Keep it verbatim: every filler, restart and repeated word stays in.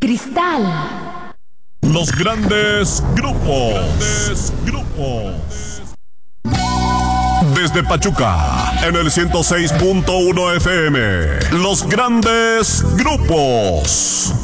Cristal. Los grandes grupos. Grandes grupos. Desde Pachuca, en el ciento seis punto uno F M. Los grandes grupos.